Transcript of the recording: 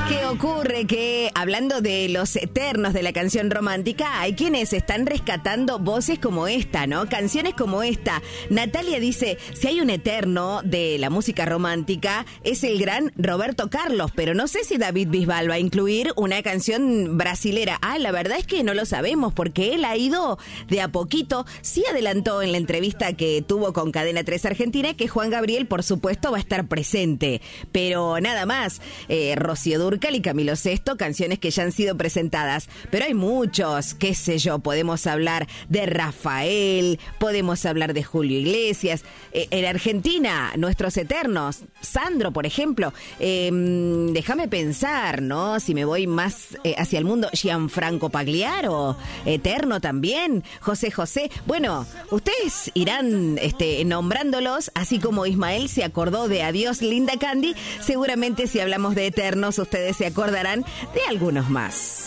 ¿Qué ocurre? Que hablando de los eternos de la canción romántica, hay quienes están rescatando voces como esta, ¿no? Canciones como esta. Natalia dice, si hay un eterno de la música romántica, es el gran Roberto Carlos, pero no sé si David Bisbal va a incluir una canción brasilera. La verdad es que no lo sabemos, porque él ha ido de a poquito. Sí adelantó en la entrevista que tuvo con Cadena 3 Argentina que Juan Gabriel, por supuesto, va a estar presente, pero nada más. Rocío Dúrcal y Camilo Sesto, canciones que ya han sido presentadas, pero hay muchos, qué sé yo, podemos hablar de Rafael, podemos hablar de Julio Iglesias, en Argentina, nuestros eternos, Sandro, por ejemplo, déjame pensar, ¿no? Si me voy más hacia el mundo, Gianfranco Pagliaro, eterno también, José José, bueno, ustedes irán nombrándolos, así como Ismael se acordó de Adiós Linda Candy, seguramente si hablamos de eternos, ustedes se acordarán de algunos más.